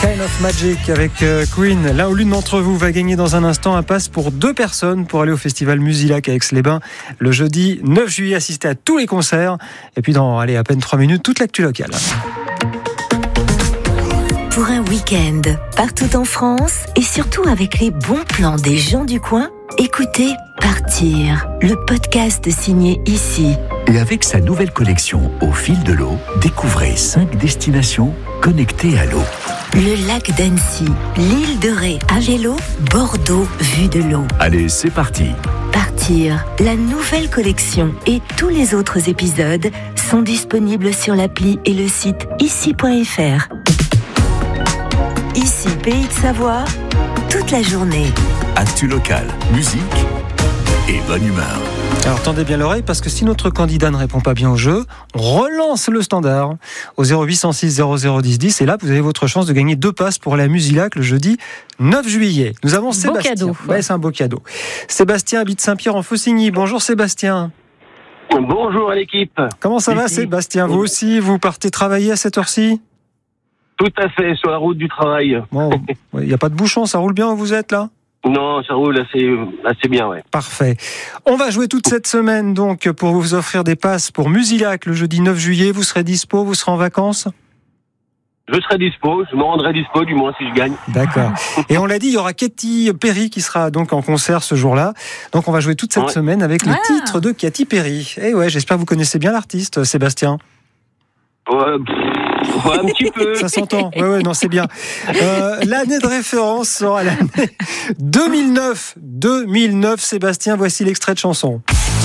Kind of Magic avec Queen. L'un ou l'une d'entre vous va gagner dans un instant un pass pour 2 personnes pour aller au festival Musilac à Aix-les-Bains le jeudi 9 juillet, assister à tous les concerts. Et puis dans à peine 3 minutes, toute l'actu locale. Pour un week-end, partout en France et surtout avec les bons plans des gens du coin, écoutez Partir, le podcast signé Ici. Et avec sa nouvelle collection Au fil de l'eau, découvrez 5 destinations connectées à l'eau. Le lac d'Annecy, l'île de Ré à vélo, Bordeaux vue de l'eau. Allez, c'est parti. Partir, la nouvelle collection et tous les autres épisodes sont disponibles sur l'appli et le site ici.fr. Ici, Pays de Savoie, toute la journée. Actu locale, musique et bonne humeur. Alors tendez bien l'oreille parce que si notre candidat ne répond pas bien au jeu, on relance le standard au 0806 00 10 10 et là vous avez votre chance de gagner 2 passes pour la Musilac le jeudi 9 juillet. Nous avons Sébastien. Cadeau. Ouais, c'est un beau cadeau. Sébastien habite Saint-Pierre en Faucigny. Bonjour Sébastien. Bonjour à l'équipe. Comment ça va Sébastien? Vous aussi, vous partez travailler à cette heure-ci? Tout à fait, sur la route du travail. Bon, il n'y a pas de bouchon, ça roule bien où vous êtes là? Non, ça roule assez bien, ouais. Parfait. On va jouer toute cette semaine donc pour vous offrir des passes pour Musilac le jeudi 9 juillet. Vous serez dispo, vous serez en vacances? Je serai dispo, je me rendrai dispo du moins si je gagne. D'accord. Et on l'a dit, il y aura Katy Perry qui sera donc en concert ce jour-là. Donc on va jouer toute cette semaine avec les titres de Katy Perry. Et ouais, j'espère que vous connaissez bien l'artiste, Sébastien. Ouais, un petit peu. Ça s'entend. Ouais, non, c'est bien. L'année de référence sera l'année 2009. 2009, Sébastien, voici l'extrait de chanson.